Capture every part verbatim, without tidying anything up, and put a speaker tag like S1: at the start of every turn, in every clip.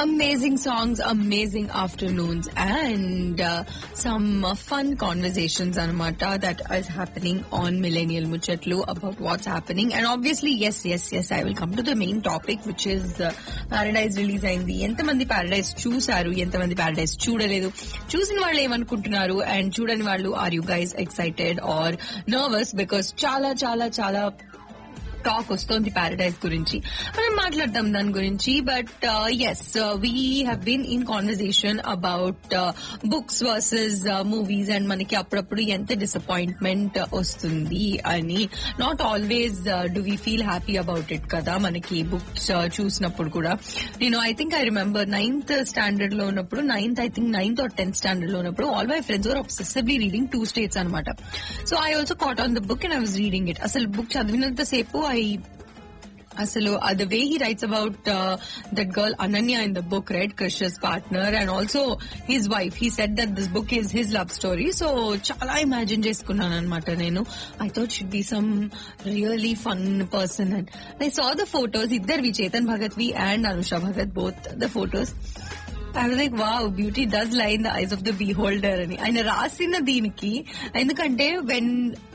S1: Amazing songs, amazing afternoons, and uh, some uh, fun conversations, Anamata, that is happening on Millennial Muchatlu about what's happening. And obviously, yes, yes, yes, I will come to the main topic, which is uh, Paradise release అయింది. ఎంతమంది Paradise చూసారు, ఎంతమంది Paradise చూడలేదు, చూసిన వాళ్ళు ఏమనుకుంటున్నారు, and చూడని వాళ్ళు, are you guys excited or nervous? Because చాలా చాలా చాలా టాక్ వస్తోంది ప్యారడైజ్ గురించి, మనం మాట్లాడదాం దాని గురించి. But yes, we have been in conversation about books versus movies, and మనకి అప్పుడప్పుడు ఎంత డిసప్పాయింట్మెంట్ వస్తుంది అని. Not always do we feel happy about it కదా మనకి బుక్స్ చూసినప్పుడు కూడా. నేను I think I remember ninth standard లో ఉన్నప్పుడు, ninth I think ninth or tenth standard లో ఉన్నప్పుడు, all my friends were అబ్సెసివ్లీ reading two states అనమాట. So I also caught on the book and I was reading it. అసలు book చదివినంత సేపు I అసలు the way he writes about uh, that girl Ananya in the book, right, Krish's partner, and also his wife, he said that this book is his love story. So chala imagine చేసుకున్నాను అనమాట నేను. I thought she'd be some really fun person, and I saw the photos, ఇద్దరు Chetan Bhagatvi and Anusha Bhagat, both the photos. I was like, wow, beauty does lie in the eyes of the beholder అని ఆయన రాసిన దీనికి. ఎందుకంటే when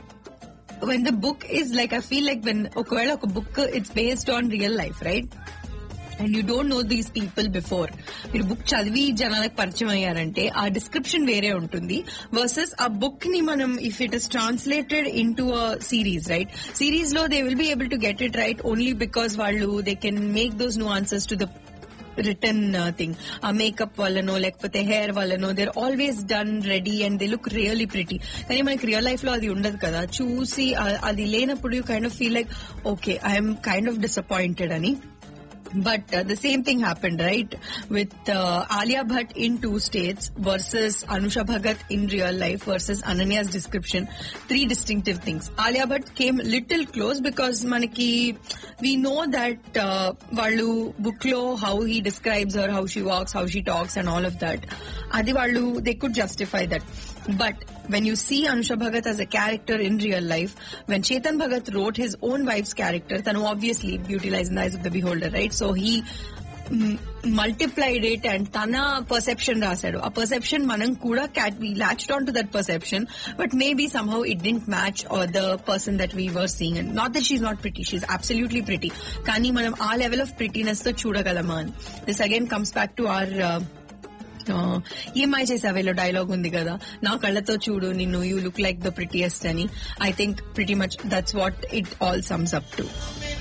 S1: when the book is like, I feel like when ఒకవేళ ఒక book, it's based on real life, right, and you don't know these people before, మీరు book చదివి జనాలకు పరిచయం అయ్యారంటే ఆ డిస్క్రిప్షన్ వేరే ఉంటుంది వర్సెస్ ఆ బుక్ ని మనం if it is translated in to a series, right, series లో they will be able to get it right only because వాళ్ళు they can make those nuances to the return thing. ఆ makeup వల్లనో లేకపోతే hair వల్లనో they are always done ready and they look really pretty. కానీ మనకి real life లో అది ఉండదు కదా. చూసి అది లేనప్పుడు you kind of feel like okay, I'm kind of disappointed అని. But uh, the same thing happened, right, with uh, Alia Bhatt in two states versus Anusha Bhagat in real life versus Ananya's description. Three distinctive things. Alia Bhatt came little close because manaki we know that uh, vallu book lo how he describes her, how she walks, how she talks, and all of that. Adi vallu they could justify that. But when you see Anusha Bhagat as a character in real life, when Chetan Bhagat wrote his own wife's character, then obviously beauty lies in the eyes of the beholder, right? So he mm, multiplied it and tana perception rasadu. A perception manam kuda cat we latched on to that perception, but maybe somehow it didn't match or the person that we were seeing. And not that she's not pretty, she's absolutely pretty. Kani manam aa level of prettiness tho chudagalama. This again comes back to our uh, ఏమై చేసావేలో dialogue ఉంది కదా, నా కళ్ళతో చూడు నిన్ను, you look like the prettiest అని. I think pretty much that's what it all sums up to.